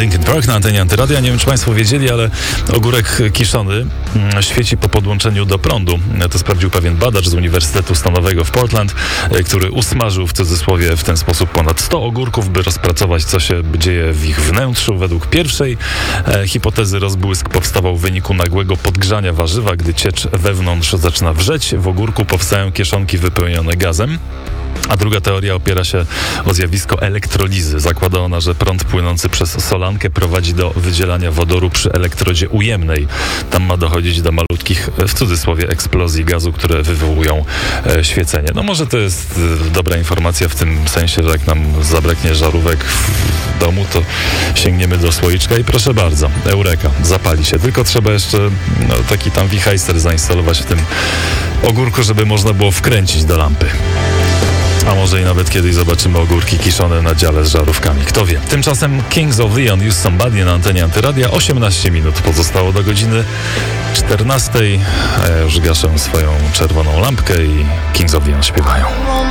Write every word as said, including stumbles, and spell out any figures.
Linkin Park na antenie Antyradia. Nie wiem, czy Państwo wiedzieli, ale ogórek kiszony świeci po podłączeniu do prądu. To sprawdził pewien badacz z Uniwersytetu Stanowego w Portland, który usmażył w cudzysłowie w ten sposób ponad sto ogórków, by rozpracować, co się dzieje w ich wnętrzu. Według pierwszej e, hipotezy rozbłysk powstawał w wyniku nagłego podgrzania warzywa, gdy ciecz wewnątrz zaczyna wrzeć. W ogórku powstają kieszonki wypełnione gazem. A druga teoria opiera się o zjawisko elektrolizy. Zakłada ona, że prąd płynący przez solankę prowadzi do wydzielania wodoru przy elektrodzie ujemnej. Tam ma dochodzić do malutkich, w cudzysłowie, eksplozji gazu, które wywołują e, świecenie. No może to jest e, dobra informacja w tym sensie, że jak nam zabraknie żarówek w domu, to sięgniemy do słoiczka i proszę bardzo, eureka, zapali się. Tylko trzeba jeszcze no, taki tam wichajster zainstalować w tym ogórku, żeby można było wkręcić do lampy. A może i nawet kiedyś zobaczymy ogórki kiszone na dziale z żarówkami. Kto wie. Tymczasem Kings of Leon, Use Somebody na antenie Antyradia. osiemnaście minut pozostało do godziny czternastej. A ja już gaszę swoją czerwoną lampkę i Kings of Leon śpiewają.